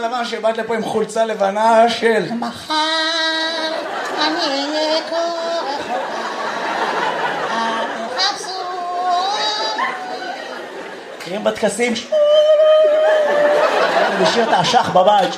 לבן שבאת לפה עם חולצה לבנה של מחר אני אהיה כה רחוקה אל תחפשו מכירים בטקסים? נשאיר את האשך בבית